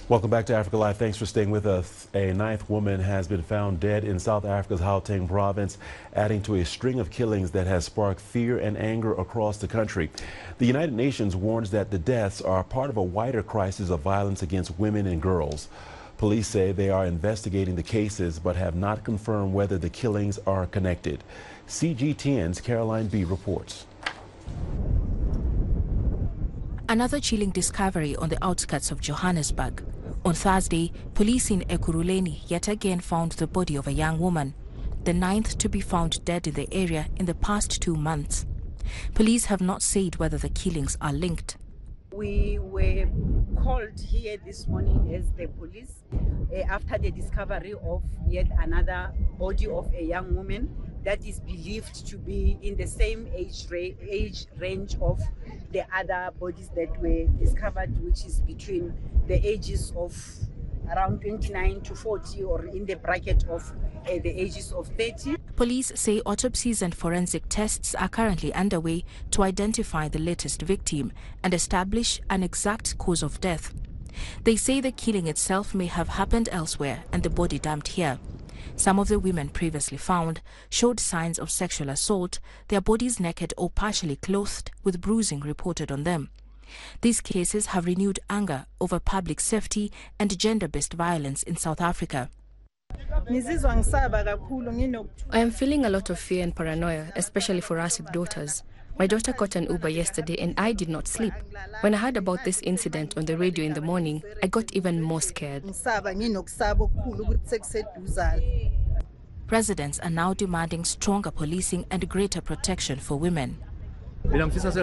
Welcome back to Africa Live. Thanks for staying with us. A ninth woman has been found dead in South Africa's Gauteng province, adding to a string of killings that has sparked fear and anger across the country. The United Nations warns that the deaths are part of a wider crisis of violence against women and girls. Police say they are investigating the cases but have not confirmed whether the killings are connected. CGTN's Caroline B. reports. Another chilling discovery on the outskirts of Johannesburg. On Thursday, police in Ekurhuleni yet again found the body of a young woman, the ninth to be found dead in the area in the past 2 months. Police have not said whether the killings are linked. We were called here this morning as the police after the discovery of yet another body of a young woman that is believed to be in the same age range of the other bodies that were discovered, which is between the ages of around 29 to 40 or in the bracket of the ages of 30. Police say autopsies and forensic tests are currently underway to identify the latest victim and establish an exact cause of death. They say the killing itself may have happened elsewhere and the body dumped here. Some of the women previously found showed signs of sexual assault, their bodies naked or partially clothed with bruising reported on them. These cases have renewed anger over public safety and gender-based violence in South Africa. I am feeling a lot of fear and paranoia, especially for us with daughters. My daughter caught an Uber yesterday and I did not sleep. When I heard about this incident on the radio in the morning, I got even more scared. Residents are now demanding stronger policing and greater protection for women. I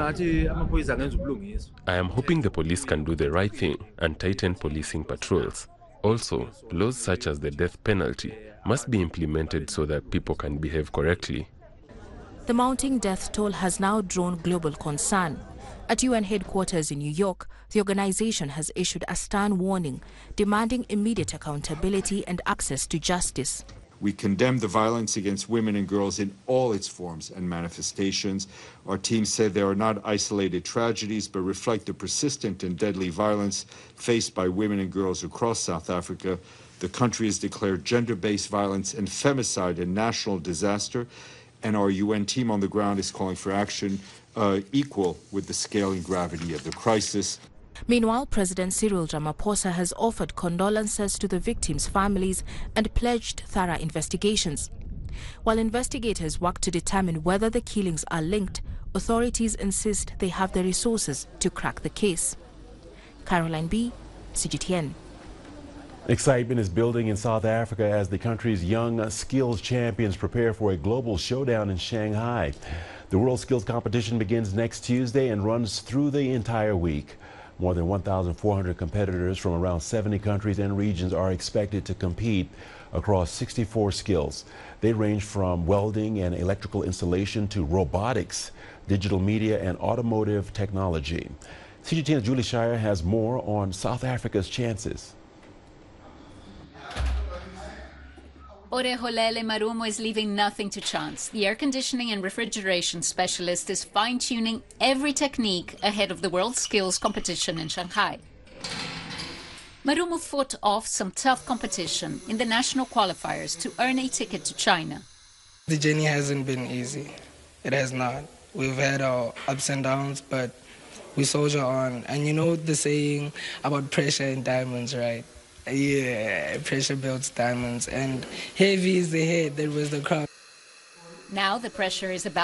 am hoping the police can do the right thing and tighten policing patrols. Also, laws such as the death penalty must be implemented so that people can behave correctly. The mounting death toll has now drawn global concern. At UN headquarters in New York, the organization has issued a stern warning, demanding immediate accountability and access to justice. We condemn the violence against women and girls in all its forms and manifestations. Our team said they are not isolated tragedies, but reflect the persistent and deadly violence faced by women and girls across South Africa. The country has declared gender-based violence and femicide a national disaster, and our UN team on the ground is calling for action equal with the scale and gravity of the crisis. Meanwhile, President Cyril Ramaphosa has offered condolences to the victims' families and pledged thorough investigations. While investigators work to determine whether the killings are linked, authorities insist they have the resources to crack the case. Caroline B., CGTN. Excitement is building in South Africa as the country's young skills champions prepare for a global showdown in Shanghai. The World Skills Competition begins next Tuesday and runs through the entire week. More than 1,400 competitors from around 70 countries and regions are expected to compete across 64 skills. They range from welding and electrical installation to robotics, digital media, and automotive technology. CGTN's Julie Shire has more on South Africa's chances. Oreholele Marumo is leaving nothing to chance. The air conditioning and refrigeration specialist is fine-tuning every technique ahead of the World Skills Competition in Shanghai. Marumo fought off some tough competition in the national qualifiers to earn a ticket to China. The journey hasn't been easy. It has not. We've had our ups and downs, but we soldier on. And you know the saying about pressure in diamonds, right? Yeah, pressure builds diamonds, and heavy is the head that was the crown. Now the pressure is about